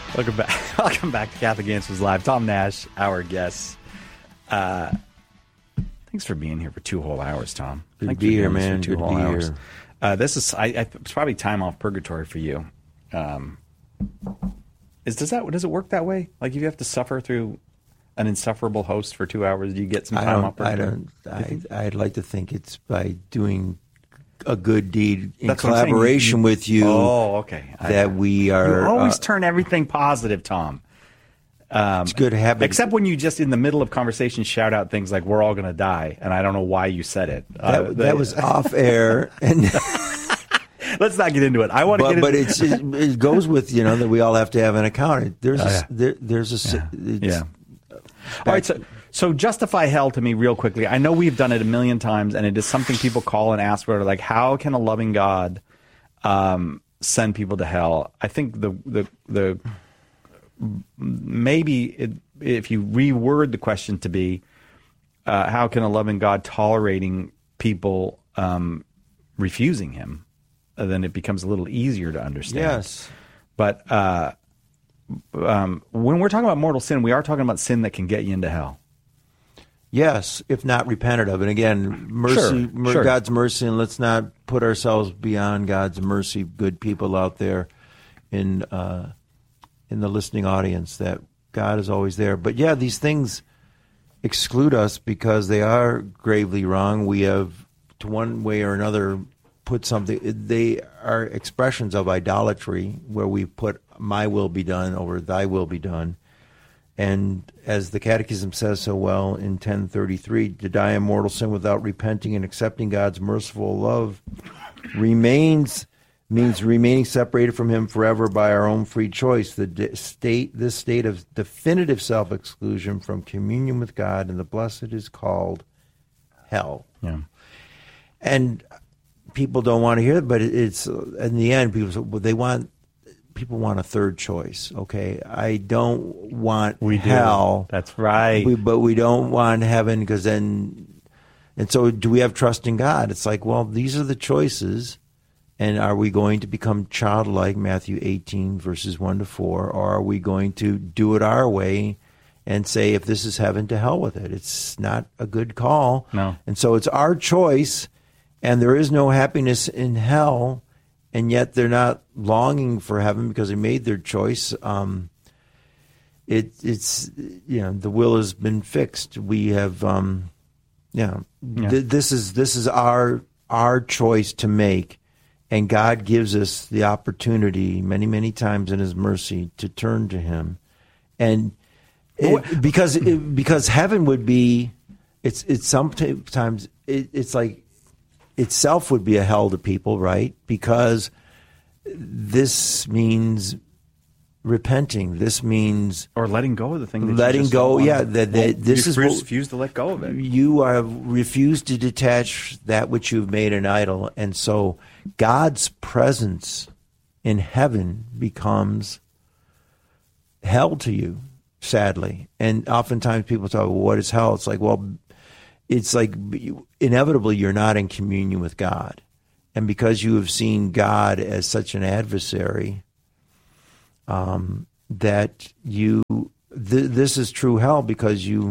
Welcome back. Welcome back to Catholic Answers Live. Tom Nash, our guest. Thanks for being here for 2 whole hours, Tom. Good to be here, man. Good to be here. This is it's probably time off purgatory for you. Does it work that way? Like, if you have to suffer through an insufferable host for 2 hours, do you get some time off purgatory? I'd like to think it's by doing a good deed in collaboration with you. Oh, okay. That we are. You always turn everything positive, Tom. It's good habit. Except when you just in the middle of conversation shout out things like "we're all going to die," and I don't know why you said it. That was off air, and let's not get into it. I want to, but it goes with that we all have to have an account. There's All right, so justify hell to me real quickly. I know we've done it a million times, and it is something people call and ask for. Like, how can a loving God send people to hell? I think the maybe if you reword the question to be, how can a loving God tolerating people refusing him? Then it becomes a little easier to understand. Yes. But when we're talking about mortal sin, we are talking about sin that can get you into hell. Yes, if not repented of. And again, mercy, Sure. God's mercy, and let's not put ourselves beyond God's mercy. Good people out there in the listening audience, that God is always there. But yeah, these things exclude us because they are gravely wrong. We have, to one way or another, put something. They are expressions of idolatry, where we put "my will be done" over "thy will be done." And as the Catechism says so well in 1033, to die in mortal sin without repenting and accepting God's merciful love means remaining separated from him forever by our own free choice. This state of definitive self-exclusion from communion with God and the blessed is called hell. Yeah. And people don't want to hear it, but it's in the end, people want a third choice. Okay, I don't want hell. That's right. But we don't want heaven, because then, and so do we have trust in God? It's like, well, these are the choices, and are we going to become childlike, Matthew 18 verses 1 to 4, or are we going to do it our way and say, if this is heaven, to hell with it? It's not a good call. No. And so it's our choice, and there is no happiness in hell. And yet they're not longing for heaven because they made their choice. It's the will has been fixed. We have this is our choice to make, and God gives us the opportunity many times in His mercy to turn to Him, and because heaven would be it's sometimes it's like itself would be a hell to people, right? Because this means repenting. This means letting go of the thing. Letting go. Yeah, this is refuse to let go of it. You have refused to detach that which you've made an idol, and so God's presence in heaven becomes hell to you, sadly. And oftentimes people talk, well, what is hell? It's like, well, it's like inevitably you're not in communion with God. And because you have seen God as such an adversary, that this is true hell, because you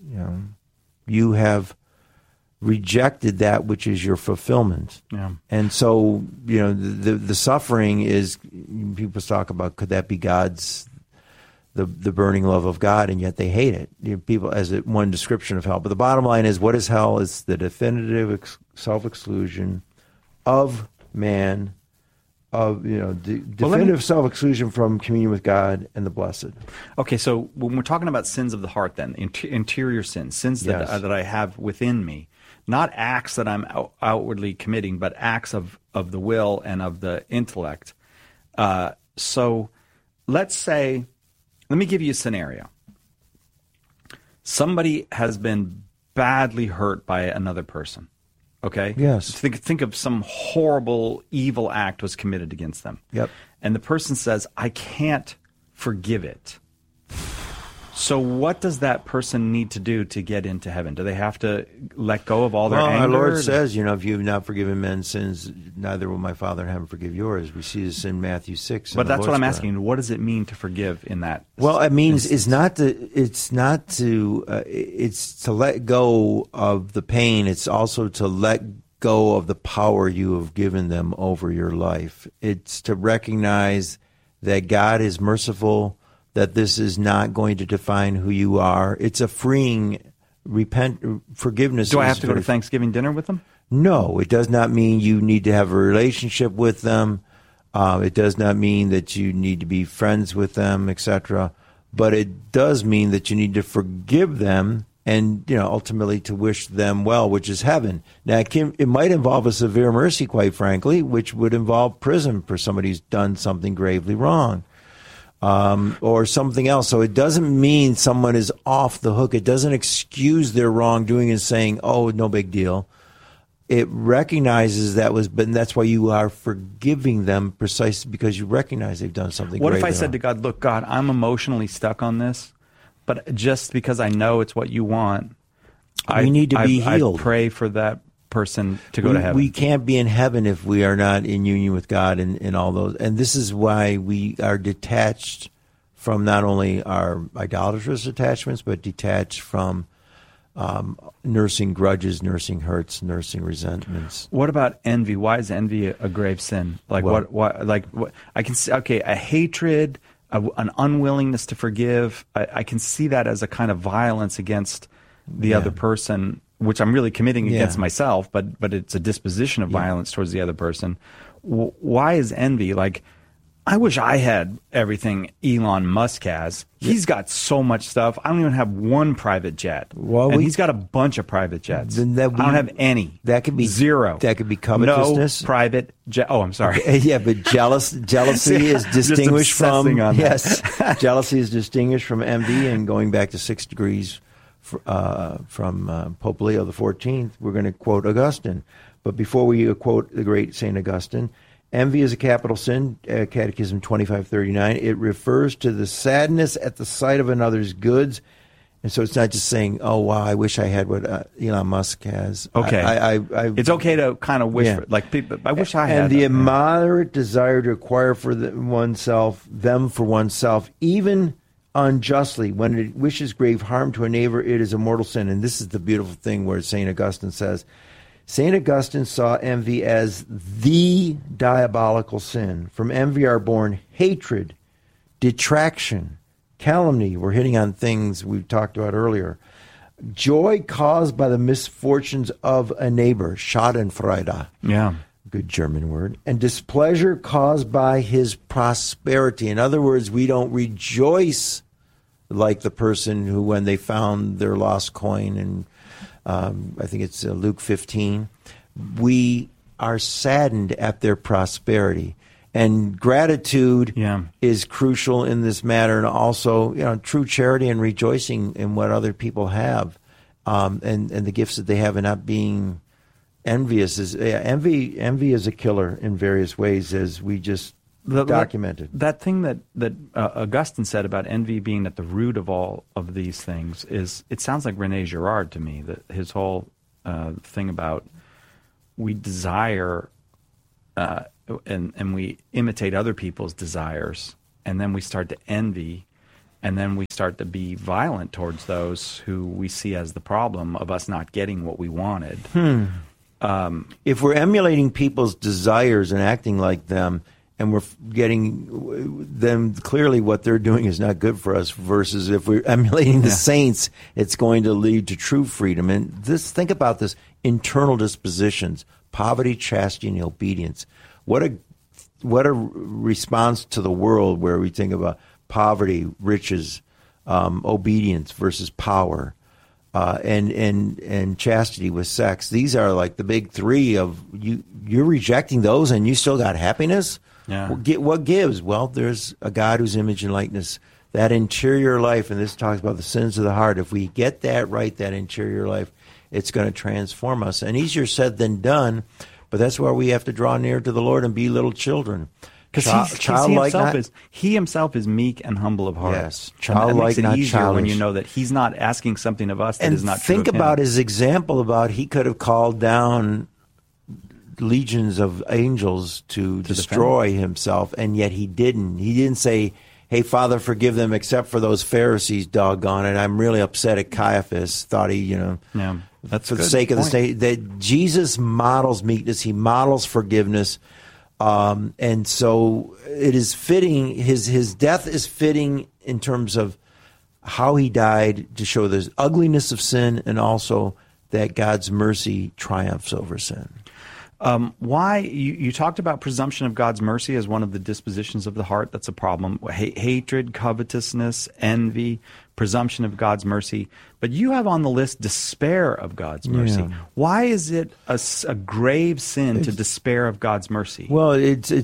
have rejected that which is your fulfillment. Yeah. And so, the suffering is, people talk about, could that be God's, the burning love of God, and yet they hate it. People, as one description of hell. But the bottom line is, what is hell? It's the definitive self-exclusion of man, definitive self-exclusion from communion with God and the blessed. Okay, so when we're talking about sins of the heart, then interior sins that I have within me, not acts that I'm outwardly committing, but acts of the will and of the intellect. So let's say, let me give you a scenario. Somebody has been badly hurt by another person. Okay? Yes. Think of some horrible, evil act was committed against them. Yep. And the person says, I can't forgive it. So what does that person need to do to get into heaven? Do they have to let go of all their anger? Our Lord says, if you've not forgiven men's sins, neither will my Father in heaven forgive yours. We see this in Matthew 6. But that's what I'm asking. What does it mean to forgive in that? Well, it means it's to let go of the pain. It's also to let go of the power you have given them over your life. It's to recognize that God is merciful, that this is not going to define who you are. It's a freeing forgiveness. Do I have to go to Thanksgiving dinner with them? No, it does not mean you need to have a relationship with them. It does not mean that you need to be friends with them, etc. But it does mean that you need to forgive them and, ultimately to wish them well, which is heaven. Now, it might involve a severe mercy, quite frankly, which would involve prison for somebody who's done something gravely wrong. Or something else. So it doesn't mean someone is off the hook. It doesn't excuse their wrongdoing and saying, oh, no big deal. It recognizes but that's why you are forgiving them precisely because you recognize they've done something What if I wrong. said to God, look, God, I'm emotionally stuck on this, but just because I know it's what you want, we need to be healed. I pray for that person to go to heaven. We can't be in heaven if we are not in union with God and all those. And this is why we are detached from not only our idolatrous attachments, but detached from nursing grudges, nursing hurts, nursing resentments. What about envy? Why is envy a grave sin? Like what I can see, a hatred, an unwillingness to forgive. I can see that as a kind of violence against the other person, which I'm really committing against myself, but it's a disposition of violence towards the other person. Why is envy? Like, I wish I had everything Elon Musk has. He's got so much stuff. I don't even have one private jet. And he's got a bunch of private jets. I don't have any. That could be zero. That could be covetousness. No private jet. Oh, I'm sorry. Yeah, but jealousy is distinguished from jealousy is distinguished from envy, and going back to 6 degrees from Pope Leo XIV, we're going to quote Augustine. But before we quote the great St. Augustine, envy is a capital sin, Catechism 2539. It refers to the sadness at the sight of another's goods. And so it's not just saying, oh, wow, I wish I had what Elon Musk has. Okay. It's okay to kind of wish for it. Like, I wish I had. And the immoderate desire to acquire for oneself, even unjustly, when it wishes grave harm to a neighbor, it is a mortal sin. And this is the beautiful thing where St. Augustine says, St. Augustine saw envy as the diabolical sin. From envy are born hatred, detraction, calumny. We're hitting on things we talked about earlier. Joy caused by the misfortunes of a neighbor, Schadenfreude. Yeah. Good German word. And displeasure caused by his prosperity. In other words, we don't rejoice like the person who, when they found their lost coin, and I think it's Luke 15, we are saddened at their prosperity. And gratitude is crucial in this matter, and also, true charity and rejoicing in what other people have, and the gifts that they have, and not being envious. Envy is a killer in various ways, as we just documented. That thing that Augustine said about envy being at the root of all of these things it sounds like René Girard to me. That his whole thing about we desire and we imitate other people's desires, and then we start to envy, and then we start to be violent towards those who we see as the problem of us not getting what we wanted. If we're emulating people's desires and acting like them, and we're getting them, clearly what they're doing is not good for us, versus if we're emulating the saints, it's going to lead to true freedom. And think about this: internal dispositions, poverty, chastity, and obedience. What a response to the world where we think about poverty, riches, obedience versus power, and chastity with sex. These are like the big three of you. You're rejecting those, and you still got happiness. Yeah. What gives? Well, there's a God whose image and likeness, that interior life, and this talks about the sins of the heart. If we get that right, that interior life, it's going to transform us. And easier said than done, but that's why we have to draw near to the Lord and be little children. Because he himself is meek and humble of heart. Yes, childlike, and that makes it not easier childish. when you know that he's not asking something of us that and is not true think of him. about his example about he could have called down legions of angels to destroy himself, and yet he didn't. He didn't say, "Hey, Father, forgive them," except for those Pharisees. Doggone it! I'm really upset at Caiaphas. Thought he, that's for the sake of the state. That Jesus models meekness. He models forgiveness. And so it is fitting, his death is fitting in terms of how he died, to show the ugliness of sin and also that God's mercy triumphs over sin. Why you talked about presumption of God's mercy as one of the dispositions of the heart. That's a problem. Hatred, covetousness, envy, presumption of God's mercy. But you have on the list despair of God's mercy. Yeah. Why is it a grave sin to despair of God's mercy? Well,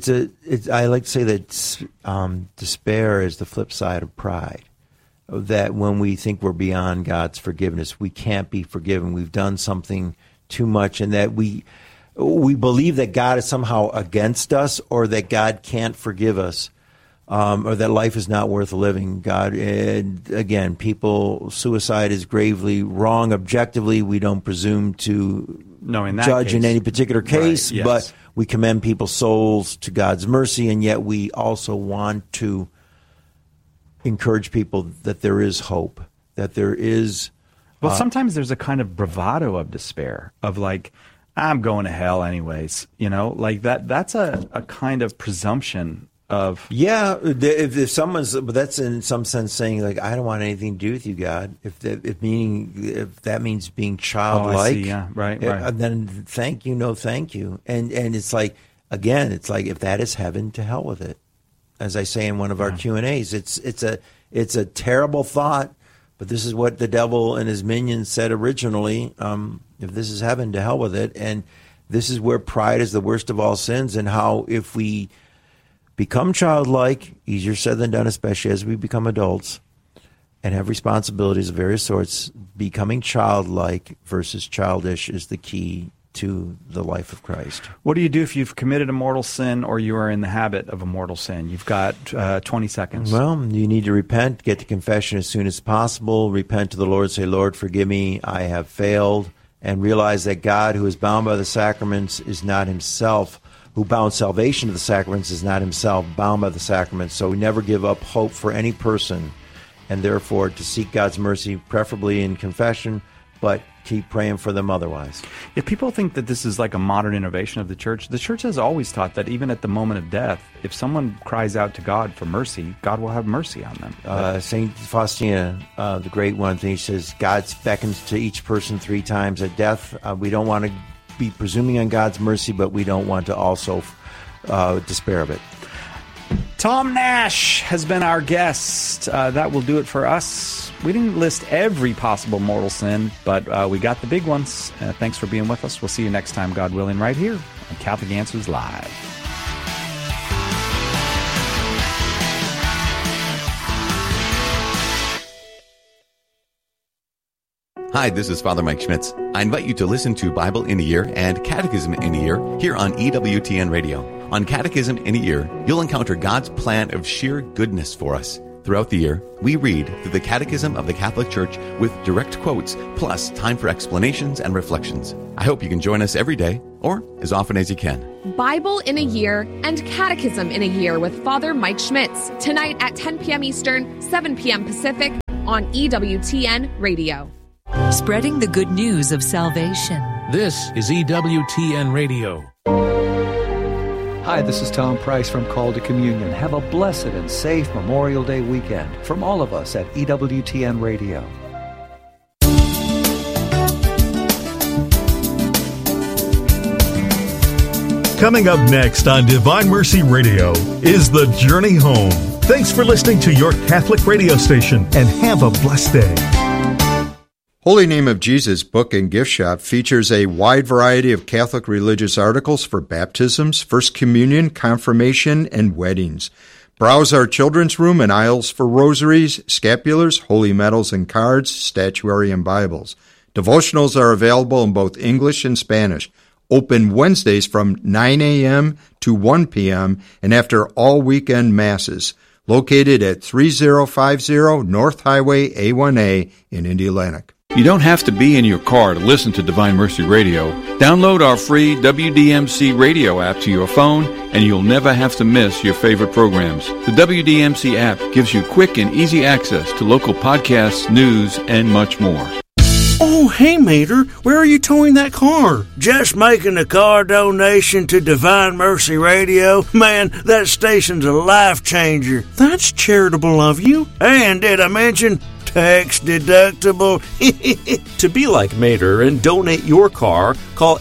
I like to say that despair is the flip side of pride. That when we think we're beyond God's forgiveness, we can't be forgiven. We've done something too much, and that we believe that God is somehow against us, or that God can't forgive us, or that life is not worth living. And again, suicide is gravely wrong objectively. We don't presume to judge in any particular case, right, yes. But we commend people's souls to God's mercy, and yet we also want to encourage people that there is hope, that there is... Well, sometimes there's a kind of bravado of despair, of like, I'm going to hell anyways, like that's a kind of presumption of... Yeah, if someone's... But that's in some sense saying, like, I don't want anything to do with you, God. If that means being childlike... Oh, I see, yeah, right. Then thank you, no thank you. And it's like, again, it's like, if that is heaven, to hell with it. As I say in one of our Q&As, it's a terrible thought, but this is what the devil and his minions said originally. If this is heaven, to hell with it. And this is where pride is the worst of all sins, and how if we become childlike, easier said than done, especially as we become adults and have responsibilities of various sorts, becoming childlike versus childish is the key to the life of Christ. What do you do if you've committed a mortal sin, or you are in the habit of a mortal sin? You've got 20 seconds. Well, you need to repent, get to confession as soon as possible, repent to the Lord, say, Lord, forgive me, I have failed, and realize that God, who is bound by the sacraments, is not himself, who bound salvation to the sacraments is not himself bound by the sacraments. So we never give up hope for any person, and therefore to seek God's mercy, preferably in confession, but keep praying for them otherwise. If people think that this is like a modern innovation of the church has always taught that even at the moment of death, if someone cries out to God for mercy, God will have mercy on them. St. Faustina, the great one, she says, God beckons to each person 3 times at death. We don't want to be presuming on God's mercy, but we don't want to also despair of it. Tom Nash has been our guest. That will do it for us. We didn't list every possible mortal sin, but we got the big ones. Thanks for being with us. We'll see you next time, God willing, right here on Catholic Answers Live. Hi, this is Father Mike Schmitz. I invite you to listen to Bible in a Year and Catechism in a Year here on EWTN Radio. On Catechism in a Year, you'll encounter God's plan of sheer goodness for us. Throughout the year, we read through the Catechism of the Catholic Church with direct quotes, plus time for explanations and reflections. I hope you can join us every day, or as often as you can. Bible in a Year and Catechism in a Year with Father Mike Schmitz, tonight at 10 p.m. Eastern, 7 p.m. Pacific, on EWTN Radio. Spreading the good news of salvation. This is EWTN Radio. Hi, this is Tom Price from Call to Communion. Have a blessed and safe Memorial Day weekend from all of us at EWTN Radio. Coming up next on Divine Mercy Radio is The Journey Home. Thanks for listening to your Catholic radio station, and have a blessed day. Holy Name of Jesus Book and Gift Shop features a wide variety of Catholic religious articles for baptisms, First Communion, confirmation, and weddings. Browse our children's room and aisles for rosaries, scapulars, holy medals and cards, statuary, and Bibles. Devotionals are available in both English and Spanish. open Wednesdays from 9 a.m. to 1 p.m. and after all weekend masses. Located at 3050 North Highway A1A in Indialantic. You don't have to be in your car to listen to Divine Mercy Radio. Download our free WDMC radio app to your phone, and you'll never have to miss your favorite programs. The WDMC app gives you quick and easy access to local podcasts, news, and much more. Oh, hey, Mater, where are you towing that car? Just making a car donation to Divine Mercy Radio. Man, that station's a life changer. That's charitable of you. And did I mention tax deductible? To be like Mater and donate your car, call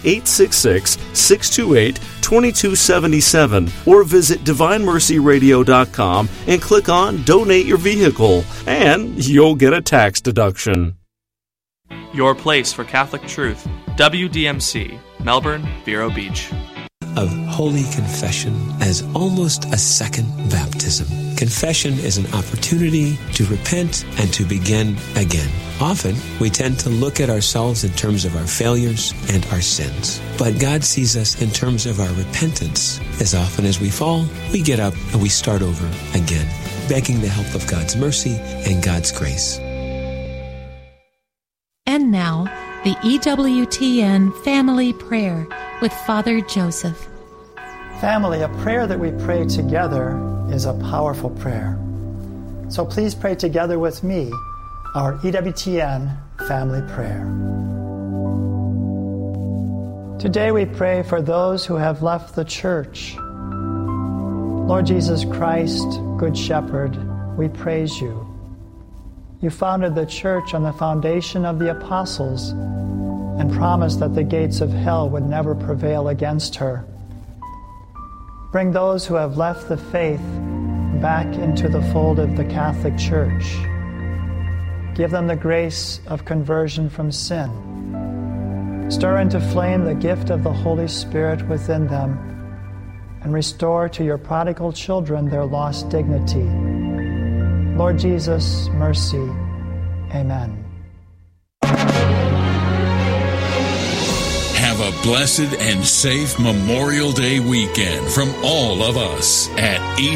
866-628-2277 or visit DivineMercyRadio.com and click on Donate Your Vehicle, and you'll get a tax deduction. Your place for Catholic truth. WDMC, Melbourne, Vero Beach. Of Holy Confession as almost a second baptism. Confession is an opportunity to repent and to begin again. Often, we tend to look at ourselves in terms of our failures and our sins. But God sees us in terms of our repentance. As often as we fall, we get up and we start over again, begging the help of God's mercy and God's grace. And now, the EWTN Family Prayer with Father Joseph. Family, a prayer that we pray together is a powerful prayer. So please pray together with me our EWTN Family Prayer. Today we pray for those who have left the church. Lord Jesus Christ, Good Shepherd, we praise you. You founded the church on the foundation of the apostles and promised that the gates of hell would never prevail against her. Bring those who have left the faith back into the fold of the Catholic Church. Give them the grace of conversion from sin. Stir into flame the gift of the Holy Spirit within them and restore to your prodigal children their lost dignity. Lord Jesus, mercy. Amen. Have a blessed and safe Memorial Day weekend from all of us at